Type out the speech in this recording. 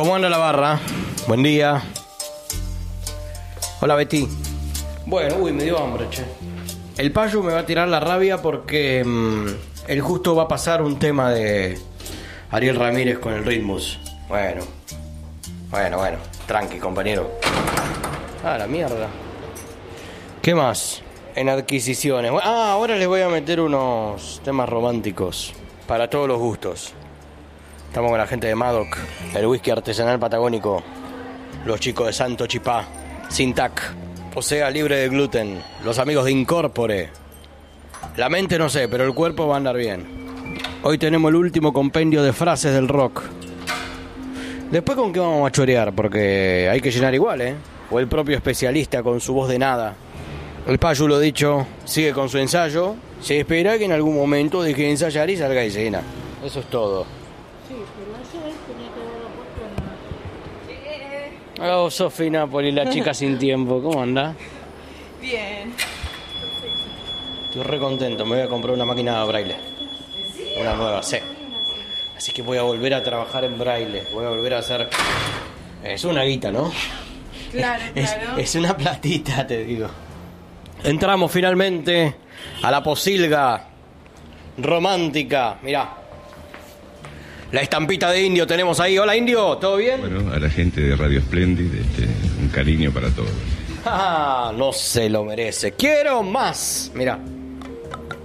¿Cómo anda la barra? Buen día. Hola, Betty. Bueno, me dio hambre, che. El Payu me va a tirar la rabia porque él justo va a pasar un tema de Ariel Ramírez con el Ritmus. Bueno. Tranqui, compañero. Ah, la mierda. ¿Qué más? En adquisiciones. Ahora les voy a meter unos temas románticos para todos los gustos. Estamos con la gente de Madoc, el whisky artesanal patagónico, los chicos de Santo Chipá, sin TAC, o sea, libre de gluten, los amigos de Incorpore. La mente no sé, pero el cuerpo va a andar bien. Hoy tenemos el último compendio de frases del rock. Después, ¿con qué vamos a chorear? Porque hay que llenar igual, ¿eh? O el propio especialista con su voz de nada. El Payu, lo dicho, sigue con su ensayo. Se espera que en algún momento deje de ensayar y salga de escena. Eso es todo. Sí, pero ayer tenía que haberlo puesto en la... Oh, Sofi Napoli, la chica sin tiempo. ¿Cómo anda? Bien. Estoy re contento. Me voy a comprar una máquina de braille. Una nueva, sí. Así que voy a volver a trabajar en braille. Voy a volver a hacer... Es una guita, ¿no? Claro. Es una platita, te digo. Entramos finalmente a la posilga romántica. Mirá. La estampita de Indio tenemos ahí. Hola, Indio, ¿todo bien? Bueno, a la gente de Radio Splendid, un cariño para todos. No se lo merece. Quiero más. Mirá.